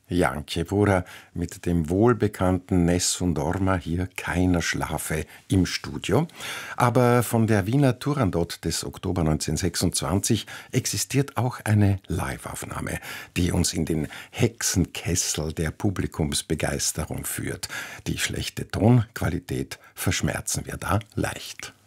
Janke Wura mit dem wohlbekannten Nessun Dorma, hier keiner schlafe im Studio. Aber von der Wiener Turandot des Oktober 1926 existiert auch eine Liveaufnahme, die uns in den Hexenkessel der Publikumsbegeisterung führt. Die schlechte Tonqualität verschmerzen wir da leicht.